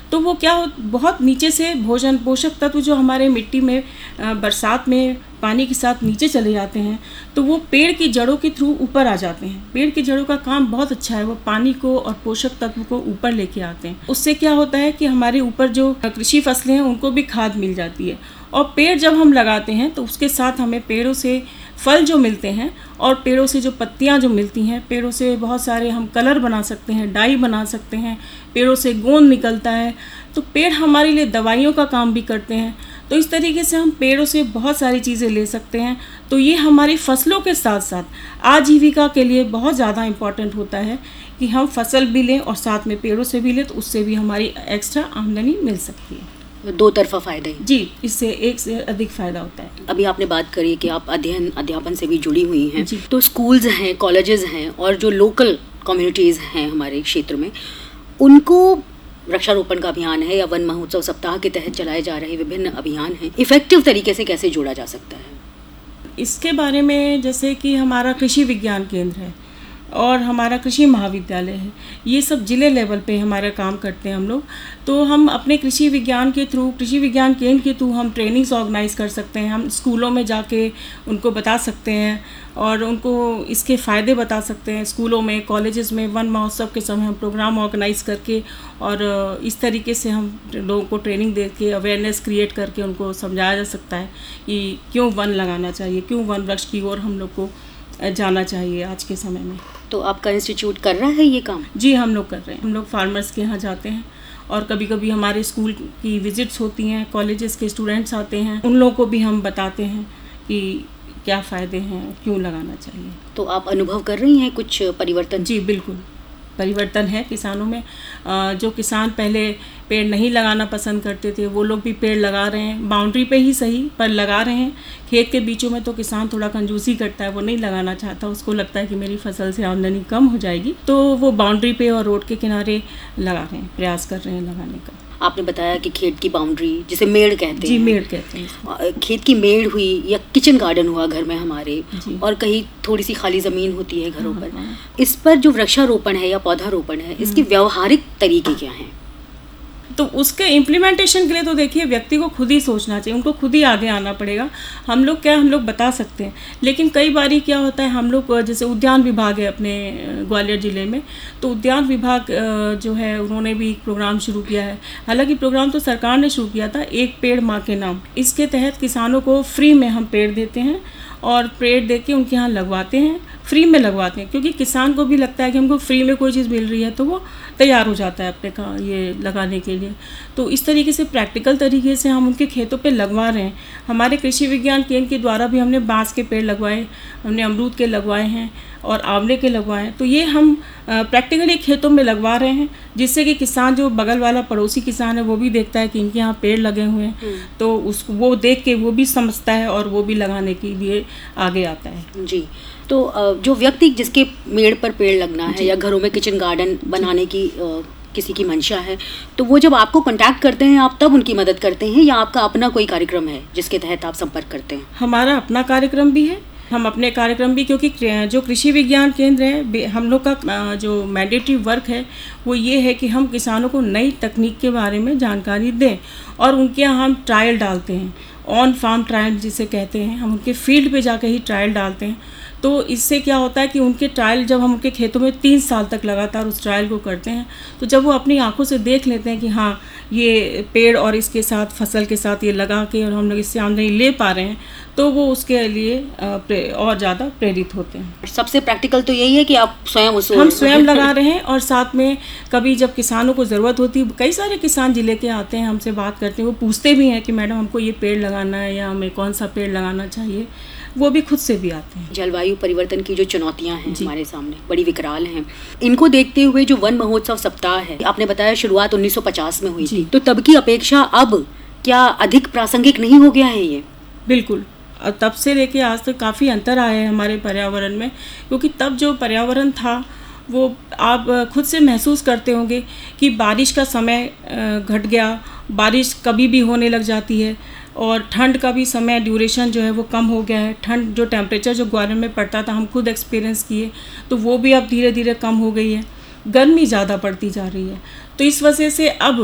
तो वो क्या हो, बहुत नीचे से भोजन पोषक तत्व जो हमारे मिट्टी में बरसात में पानी के साथ नीचे चले जाते हैं, तो वो पेड़ की जड़ों के थ्रू ऊपर आ जाते हैं। पेड़ की जड़ों का काम बहुत अच्छा है, वो पानी को और पोषक तत्व को ऊपर लेके आते हैं। उससे क्या होता है कि हमारे ऊपर जो कृषि फसलें हैं उनको भी खाद मिल जाती है। और पेड़ जब हम लगाते हैं तो उसके साथ हमें पेड़ों से फल जो मिलते हैं और पेड़ों से जो पत्तियां जो मिलती हैं, पेड़ों से बहुत सारे हम कलर बना सकते हैं, डाई बना सकते हैं, पेड़ों से गोंद निकलता है। तो पेड़ हमारे लिए दवाइयों का काम भी करते हैं। तो इस तरीके से हम पेड़ों से बहुत सारी चीज़ें ले सकते हैं। तो ये हमारी फसलों के साथ साथ आजीविका के लिए बहुत ज़्यादा इम्पॉर्टेंट होता है कि हम फसल भी लें और साथ में पेड़ों से भी लें, तो उससे भी हमारी एक्स्ट्रा आमदनी मिल सकती है। दो तरफा फ़ायदे हैं। जी, इससे एक से अधिक फ़ायदा होता है। अभी आपने बात करी कि आप अध्यापन से भी जुड़ी हुई हैं, जी। तो स्कूल्स हैं, कॉलेजेस हैं और जो लोकल कम्युनिटीज़ हैं हमारे क्षेत्र में, उनको वृक्षारोपण का अभियान है या वन महोत्सव सप्ताह के तहत चलाए जा रहे विभिन्न अभियान हैं, इफ़ेक्टिव तरीके से कैसे जोड़ा जा सकता है? इसके बारे में जैसे कि हमारा कृषि विज्ञान केंद्र है और हमारा कृषि महाविद्यालय है, ये सब जिले लेवल पे हमारा काम करते हैं हम लोग। तो हम अपने कृषि विज्ञान केंद्र के थ्रू हम ट्रेनिंग्स ऑर्गेनाइज़ कर सकते हैं। हम स्कूलों में जाके उनको बता सकते हैं और उनको इसके फ़ायदे बता सकते हैं। स्कूलों में, कॉलेजेस में वन महोत्सव के समय हम प्रोग्राम ऑर्गेनाइज़ करके और इस तरीके से हम लोगों को ट्रेनिंग दे के अवेयरनेस क्रिएट करके उनको समझाया जा सकता है कि क्यों वन लगाना चाहिए, क्यों वन वृक्ष की ओर हम लोग को जाना चाहिए आज के समय में। तो आपका इंस्टीट्यूट कर रहा है ये काम? जी, हम लोग कर रहे हैं। हम लोग फार्मर्स के यहाँ जाते हैं और कभी कभी हमारे स्कूल की विजिट्स होती हैं, कॉलेजेस के स्टूडेंट्स आते हैं, उन लोगों को भी हम बताते हैं कि क्या फ़ायदे हैं, क्यों लगाना चाहिए। तो आप अनुभव कर रही हैं कुछ परिवर्तन? जी बिल्कुल, परिवर्तन है किसानों में। जो किसान पहले पेड़ नहीं लगाना पसंद करते थे, वो लोग भी पेड़ लगा रहे हैं, बाउंड्री पे ही सही पर लगा रहे हैं। खेत के बीचों में तो किसान थोड़ा कंजूसी करता है, वो नहीं लगाना चाहता, उसको लगता है कि मेरी फसल से आमदनी कम हो जाएगी, तो वो बाउंड्री पे और रोड के किनारे लगा रहे हैं, प्रयास कर रहे हैं लगाने का। आपने बताया कि खेत की बाउंड्री, जिसे मेड़ कहते हैं। जी, मेड़ कहते हैं। खेत की मेड़ हुई या किचन गार्डन हुआ घर में हमारे, और कहीं थोड़ी सी खाली ज़मीन होती है घरों पर, इस पर जो वृक्षारोपण है या पौधारोपण है, इसके व्यावहारिक तरीके क्या हैं? तो उसके इम्प्लीमेंटेशन के लिए तो देखिए व्यक्ति को खुद ही सोचना चाहिए, उनको खुद ही आगे आना पड़ेगा। हम लोग बता सकते हैं, लेकिन कई बारी क्या होता है, हम लोग जैसे उद्यान विभाग है अपने ग्वालियर ज़िले में, तो उद्यान विभाग जो है उन्होंने भी एक प्रोग्राम शुरू किया है। हालांकि प्रोग्राम तो सरकार ने शुरू किया था, एक पेड़ माँ के नाम। इसके तहत किसानों को फ्री में हम पेड़ देते हैं और पेड़ दे के उनके यहाँ लगवाते हैं, फ्री में लगवाते हैं, क्योंकि किसान को भी लगता है कि हमको फ्री में कोई चीज़ मिल रही है तो वो तैयार हो जाता है अपने ये लगाने के लिए। तो इस तरीके से प्रैक्टिकल तरीके से हम उनके खेतों पे लगवा रहे हैं। हमारे कृषि विज्ञान केंद्र के द्वारा भी हमने बांस के पेड़ लगवाए, हमने अमरूद के लगवाए हैं और आंवले के लगवाए हैं। तो ये हम प्रैक्टिकली खेतों में लगवा रहे हैं, जिससे कि किसान जो बगल वाला पड़ोसी किसान है वो भी देखता है कि इनके यहाँ पेड़ लगे हुए हैं, तो उसको वो देख के वो भी समझता है और वो भी लगाने के लिए आगे आता है। जी, तो जो व्यक्ति जिसके मेड़ पर पेड़ लगना है या घरों में किचन गार्डन बनाने की किसी की मंशा है, तो वो जब आपको कांटेक्ट करते हैं, आप तब उनकी मदद करते हैं या आपका अपना कोई कार्यक्रम है जिसके तहत आप संपर्क करते हैं? हमारा अपना कार्यक्रम भी है, हम अपने कार्यक्रम भी, क्योंकि जो कृषि विज्ञान केंद्र है, हम लोग का जो मैंडेटरी वर्क है वो ये है कि हम किसानों को नई तकनीक के बारे में जानकारी दें और उनके यहाँ हम ट्रायल डालते हैं, ऑन फार्म ट्रायल जिसे कहते हैं, हम उनके फील्ड पे जाकर ही ट्रायल डालते हैं। तो इससे क्या होता है कि उनके ट्रायल जब हम उनके खेतों में 3 साल तक लगातार उस ट्रायल को करते हैं, तो जब वो अपनी आंखों से देख लेते हैं कि हाँ ये पेड़ और इसके साथ फसल के साथ ये लगा के और हम लोग इससे आमदनी ले पा रहे हैं, तो वो उसके लिए और ज़्यादा प्रेरित होते हैं। सबसे प्रैक्टिकल तो यही है कि आप स्वयं हम स्वयं लगा रहे हैं और साथ में कभी जब किसानों को ज़रूरत होती है, कई सारे किसान जिले के आते हैं, हमसे बात करते हैं, वो पूछते भी हैं कि मैडम हमको ये पेड़ लगाना है या हमें कौन सा पेड़ लगाना चाहिए, वो भी खुद से भी आते हैं। जलवायु परिवर्तन की जो चुनौतियां हैं हमारे सामने बड़ी विकराल हैं, इनको देखते हुए जो वन महोत्सव सप्ताह है, आपने बताया शुरुआत 1950 में हुई थी, तो तब की अपेक्षा अब क्या अधिक प्रासंगिक नहीं हो गया है ये? बिल्कुल, तब से लेके आज तक काफ़ी अंतर आया है हमारे पर्यावरण में, क्योंकि तब जो पर्यावरण था वो आप खुद से महसूस करते होंगे कि बारिश का समय घट गया, बारिश कभी भी होने लग जाती है, और ठंड का भी समय ड्यूरेशन जो है वो कम हो गया है। ठंड जो टेम्परेचर जो ग्वालियर में पड़ता था, हम खुद एक्सपीरियंस किए, तो वो भी अब धीरे धीरे कम हो गई है। गर्मी ज़्यादा पड़ती जा रही है, तो इस वजह से अब